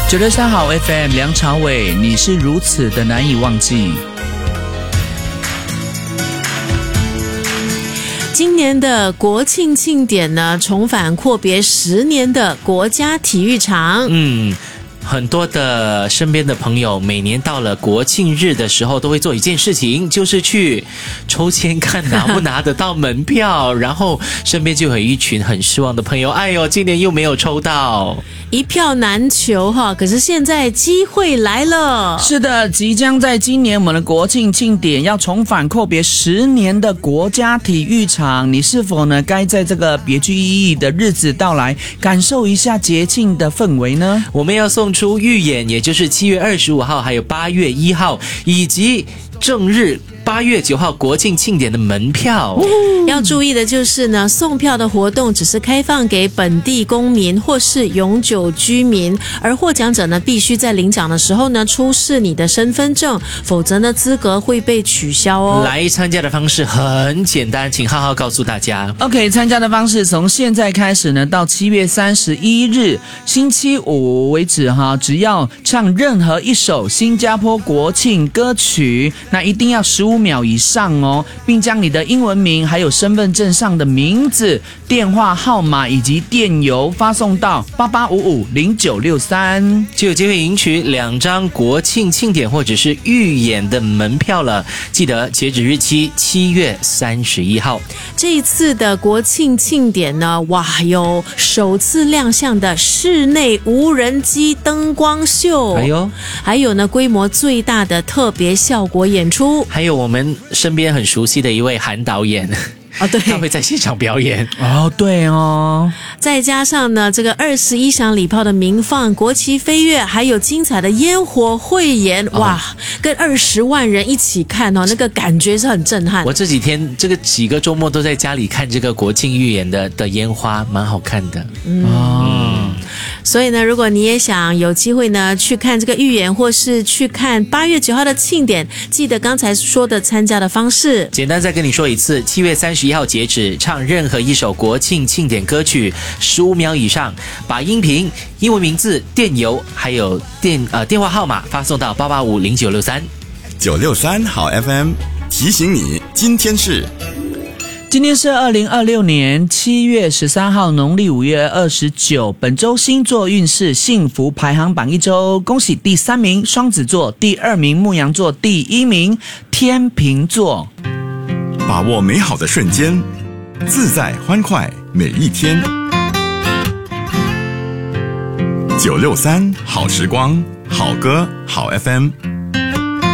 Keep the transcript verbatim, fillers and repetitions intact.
九六三好 F M 梁朝伟，你是如此的难以忘记。 今年的国庆庆典呢，重返阔别十年的国家体育场。 嗯。很多的身边的朋友每年到了国庆日的时候都会做一件事情，就是去抽签看拿不拿得到门票然后身边就有一群很失望的朋友，哎呦今年又没有抽到， 一票难求哈。可是现在机会来了， 是的，即将在今年我们的国庆庆典要重返阔别十年的国家体育场，你是否呢该在这个别具意义的日子到来感受一下节庆的氛围呢？ 我们要送出预演，也就是七月二十五号还有八月一号以及正日八月九号国庆庆典的门票。 要注意的就是呢，送票的活动只是开放给本地公民或是永久居民，而获奖者呢必须在领奖的时候呢出示你的身份证，否则呢资格会被取消哦。 来参加的方式很简单，请浩浩告诉大家。 OK， 参加的方式从现在开始呢到七月三十一日星期五为止哈，只要唱任何一首新加坡国庆歌曲，那一定要十五秒以上哦，并将你的英文名还有身份证上的名字、电话号码以及电邮发送到八八五五零九六三， 就有机会赢取两张国庆庆典或者是预演的门票了。记得截止日期七月三十一号。 这一次的国庆庆典呢，哇，有首次亮相的室内无人机灯光秀， 哎呦， 还有呢规模最大的特别效果演出， 还有我们身边很熟悉的一位韩导演哦，对， 他会在现场表演哦，对哦， 再加上呢这个二十一响礼炮的鸣放、国旗飞跃，还有精彩的烟火汇演，哇，哦、跟二十万人一起看哦，那个感觉是很震撼。 我这几天这个几个周末都在家里看这个国庆预演的的烟花，蛮好看的。 嗯。嗯，所以呢，如果你也想有机会呢去看这个预演，或是去看八月九号的庆典，记得刚才说的参加的方式。 简单再跟你说一次，七月三十一号截止，唱任何一首国庆庆典歌曲，十五秒以上，把音频、英文名字、电邮还有电呃电话号码发送到八八五零九六三。 九六三好 F M 提醒你，今天是。 今天是二零二六年七月十三号，农历五月二十九。本周星座运势幸福排行榜一周，恭喜第三名双子座，第二名牧羊座，第一名天秤座。 把握美好的瞬间，自在欢快每一天。九六三好时光，好歌好 F M。